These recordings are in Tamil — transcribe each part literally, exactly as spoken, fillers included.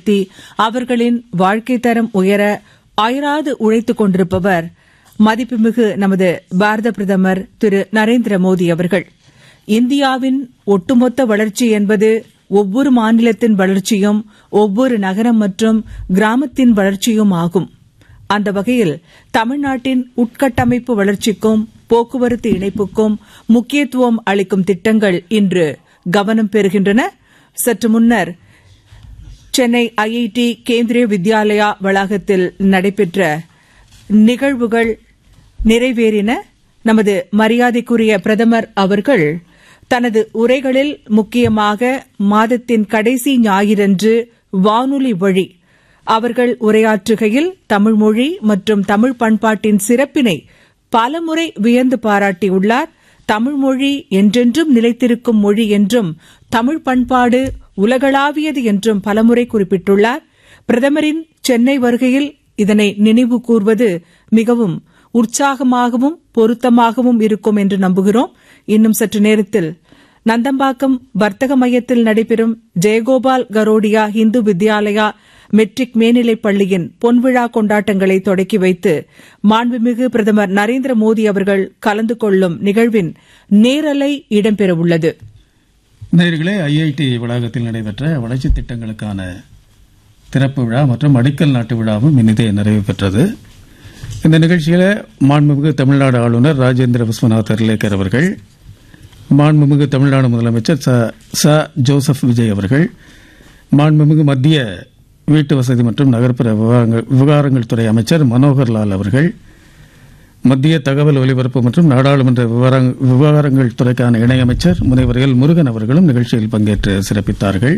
உயர்த்தி அவர்களின் வாழ்க்கை தரம் உயர அயராது உழைத்துக் கொண்டிருப்பவர் மதிப்புமிகு நமது பாரத பிரதமர் திரு நரேந்திர மோடி அவர்கள். இந்தியாவின் ஒட்டுமொத்த வளர்ச்சி என்பது ஒவ்வொரு மாநிலத்தின் வளர்ச்சியும் ஒவ்வொரு நகரம் மற்றும் கிராமத்தின் வளர்ச்சியும் ஆகும். அந்த வகையில் தமிழ்நாட்டின் உட்கட்டமைப்பு வளர்ச்சிக்கும் போக்குவரத்து இணைப்புக்கும் முக்கியத்துவம் அளிக்கும் திட்டங்கள் இன்று கவனம் பெறுகின்றன. சற்று முன்னர் சென்னை ஐஐடி கேந்திரிய வித்யாலயா வளாகத்தில் நடைபெற்ற நிகழ்வுகள் நிறைவேறின. நமது மரியாதைக்குரிய பிரதமர் அவர்கள் தனது உரைகளில் முக்கியமாக மாதத்தின் கடைசி ஞாயிறன்று வானொலி வழி அவர்கள் உரையாற்றுகையில் தமிழ் மொழி மற்றும் தமிழ் பண்பாட்டின் சிறப்பினை பலமுறை வியந்து பாராட்டியுள்ளார். தமிழ் மொழி என்றென்றும் நிலைத்திருக்கும் மொழி என்றும் தமிழ் பண்பாடு உலகளாவியது என்றும் பலமுறை குறிப்பிட்டுள்ளார். பிரதமரின் சென்னை வருகையில் இதனை நினைவு கூர்வது மிகவும் உற்சாகமாகவும் பொருத்தமாகவும் இருக்கும் என்று நம்புகிறோம். இன்னும் சற்று நேரத்தில் நந்தம்பாக்கம் வர்த்தக மையத்தில் நடைபெறும் ஜெயகோபால் கரோடியா இந்து வித்யாலயா மெட்ரிக் மேல்நிலைப் பள்ளியின் பொன்விழா கொண்டாட்டங்களை தொடக்கி வைத்து மாண்புமிகு பிரதமர் நரேந்திர மோடி அவர்கள் கலந்து கொள்ளும் நிகழ்வின் நேரலை இடம்பெறவுள்ளது. நேயர்களே, ஐஐடி வளாகத்தில் நடைபெற்ற வளர்ச்சித் திட்டங்களுக்கான திறப்பு விழா மற்றும் அடிக்கல் நாட்டு விழாவும் இனிதே நிறைவு பெற்றது. இந்த நிகழ்ச்சியில் மாண்புமிகு தமிழ்நாடு ஆளுநர் ராஜேந்திர விஸ்வநாத் அர்லேக்கர் அவர்கள், மாண்புமிகு தமிழ்நாடு முதலமைச்சர் ச ஜோசப் விஜய் அவர்கள், மாண்புமிகு மத்திய வீட்டு வசதி மற்றும் நகர்ப்புற விவகாரங்கள் துறை அமைச்சர் மனோகர் லால் அவர்கள், மத்திய தகவல் ஒலிபரப்பு மற்றும் நாடாளுமன்ற விவகாரங்கள் துறைக்கான இணையமைச்சர் முனைவர் எல் முருகன் அவர்களும் நிகழ்ச்சியில் பங்கேற்று சிறப்பித்தார்கள்.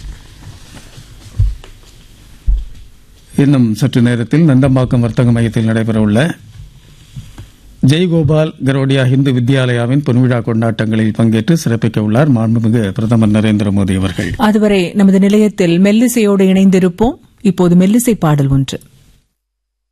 இன்னும் சற்று நேரத்தில் நந்தம்பாக்கம் வர்த்தக மையத்தில் நடைபெறவுள்ள ஜெய்கோபால் கரோடியா இந்து வித்யாலயாவின் பொன்விழா கொண்டாட்டங்களில் பங்கேற்று சிறப்பிக்க உள்ளார் மாண்புமிகு பிரதமர் நரேந்திர மோடி அவர்கள். அதுவரை நமது நிலையத்தில் மெல்லிசையோடு இணைந்திருப்போம். இப்போது மெல்லிசை பாடல் ஒன்று.